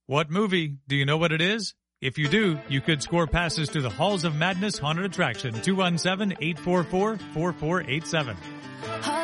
What movie? Do you know what it is? If you do, you could score passes to the Halls of Madness Haunted Attraction, 217-844-4487.